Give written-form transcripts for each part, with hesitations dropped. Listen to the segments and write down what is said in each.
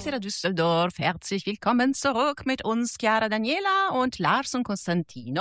Buonasera Düsseldorf. Herzlich willkommen zurück mit uns, Chiara Daniela und Lars und Konstantino.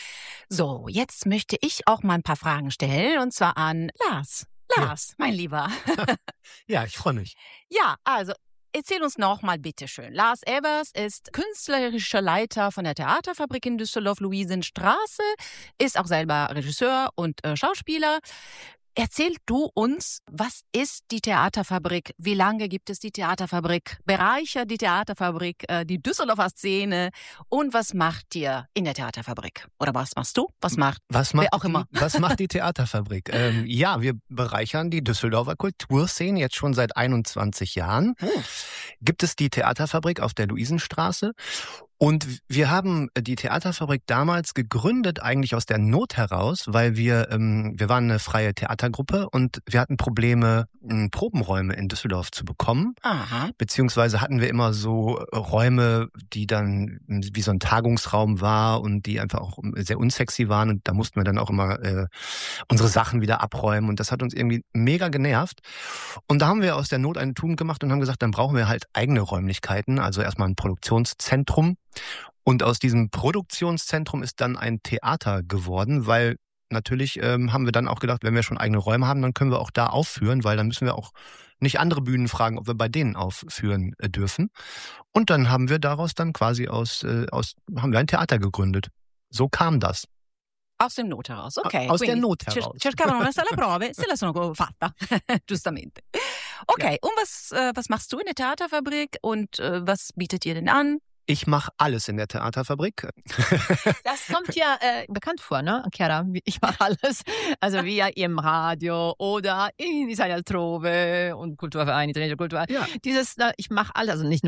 So, jetzt möchte ich auch mal ein paar Fragen stellen, und zwar an Lars. Lars, mein Lieber. Ja, ich freue mich. Ja, also erzähl uns nochmal bitte schön. Lars Evers ist künstlerischer Leiter von der Theaterfabrik in Düsseldorf-Luisenstraße, ist auch selber Regisseur und Schauspieler. Erzähl du uns, was ist die Theaterfabrik? Wie lange gibt es die Theaterfabrik? Bereichert die Theaterfabrik die Düsseldorfer Szene? Und was macht ihr in der Theaterfabrik? Oder was machst du? Was macht wer auch immer? Was macht die Theaterfabrik? Ja, wir bereichern die Düsseldorfer Kulturszene jetzt schon seit 21 Jahren. Gibt es die Theaterfabrik auf der Luisenstraße. Und wir haben die Theaterfabrik damals gegründet, eigentlich aus der Not heraus, weil wir waren eine freie Theatergruppe und wir hatten Probleme, Probenräume in Düsseldorf zu bekommen. Aha. Beziehungsweise hatten wir immer so Räume, die dann wie so ein Tagungsraum war und die einfach auch sehr unsexy waren. Und da mussten wir dann auch immer unsere Sachen wieder abräumen. Und das hat uns irgendwie mega genervt. Und da haben wir aus der Not eine Tugend gemacht und haben gesagt, dann brauchen wir halt eigene Räumlichkeiten. Also erstmal ein Produktionszentrum. Und aus diesem Produktionszentrum ist dann ein Theater geworden, weil natürlich haben wir dann auch gedacht, wenn wir schon eigene Räume haben, dann können wir auch da aufführen, weil dann müssen wir auch nicht andere Bühnen fragen, ob wir bei denen aufführen dürfen. Und dann haben wir daraus dann quasi haben wir ein Theater gegründet. So kam das. Aus dem Not heraus, ok. Aus der Not heraus. Cercavano una sala prove, se la sono fatta, giustamente. Okay, und was machst du in der Theaterfabrik und was bietet ihr denn an? Ich mache alles in der Theaterfabrik. Das kommt ja bekannt vor, ne, Chiara? Ich mache alles. Also wie ja im Radio oder in Italia Altrove und Kulturverein, italienischer Kulturverein. Ja. Ich mache alles, also nicht nur